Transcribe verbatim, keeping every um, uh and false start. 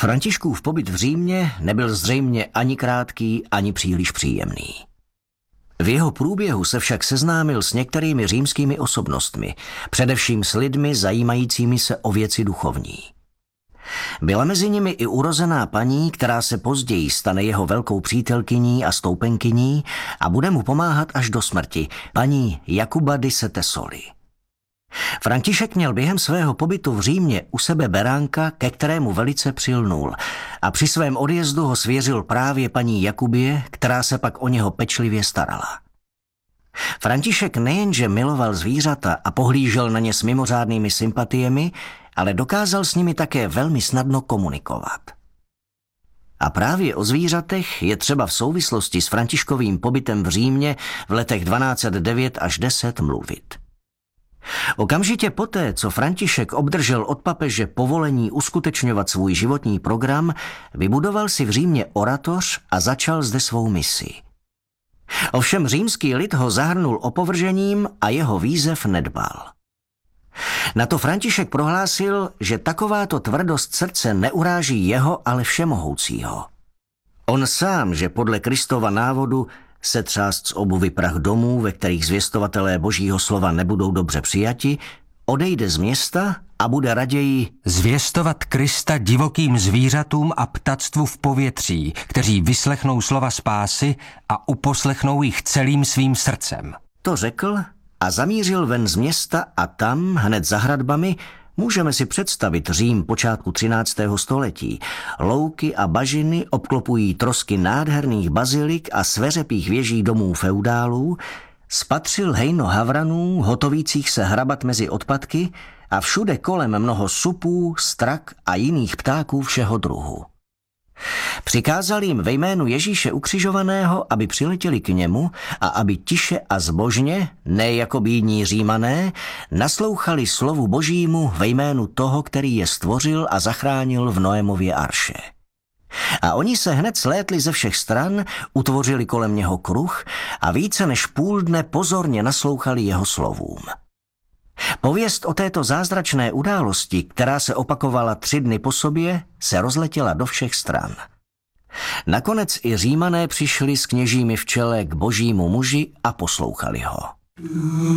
Františkův pobyt v Římě nebyl zřejmě ani krátký, ani příliš příjemný. V jeho průběhu se však seznámil s některými římskými osobnostmi, především s lidmi zajímajícími se o věci duchovní. Byla mezi nimi i urozená paní, která se později stane jeho velkou přítelkyní a stoupenkyní a bude mu pomáhat až do smrti, paní Jakuba di Setesoli. František měl během svého pobytu v Římě u sebe beránka, ke kterému velice přilnul, a při svém odjezdu ho svěřil právě paní Jakubě, která se pak o něho pečlivě starala. František nejenže miloval zvířata a pohlížel na ně s mimořádnými sympatiemi, ale dokázal s nimi také velmi snadno komunikovat. A právě o zvířatech je třeba v souvislosti s Františkovým pobytem v Římě v letech dvanáct set devět až deset mluvit. Okamžitě poté, co František obdržel od papeže povolení uskutečňovat svůj životní program, vybudoval si v Římě oratoř a začal zde svou misi. Ovšem římský lid ho zahrnul opovržením a jeho výzev nedbal. Na to František prohlásil, že takováto tvrdost srdce neuráží jeho, ale všemohoucího. On sám, že podle Kristova návodu se třást z obuvy prach domů, ve kterých zvěstovatelé božího slova nebudou dobře přijati, odejde z města a bude raději zvěstovat Krista divokým zvířatům a ptactvu v povětří, kteří vyslechnou slova spásy a uposlechnou jich celým svým srdcem. To řekl a zamířil ven z města a tam, hned za hradbami, můžeme si představit Řím počátku třináctého století. Louky a bažiny obklopují trosky nádherných bazilik a sveřepých věží domů feudálů, spatřil hejno havranů, hotovících se hrabat mezi odpadky a všude kolem mnoho supů, strak a jiných ptáků všeho druhu. Přikázal jim ve jménu Ježíše ukřižovaného, aby přiletěli k němu a aby tiše a zbožně, ne jako bídní Římané, naslouchali slovu božímu ve jménu toho, který je stvořil a zachránil v Noémově arše. A oni se hned slétli ze všech stran, utvořili kolem něho kruh a více než půl dne pozorně naslouchali jeho slovům. Pověst o této zázračné události, která se opakovala tři dny po sobě, se rozletěla do všech stran. Nakonec i Římané přišli s kněžími v čele k božímu muži a poslouchali ho.